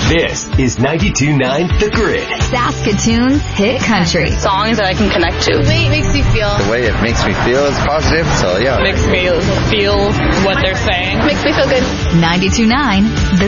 This is 92.9 The Grid. Saskatoon's hit country. Songs that I can connect to. The way it makes me feel. The way it makes me feel is positive, so yeah. Makes me feel what they're saying. Makes me feel good. 92.9 The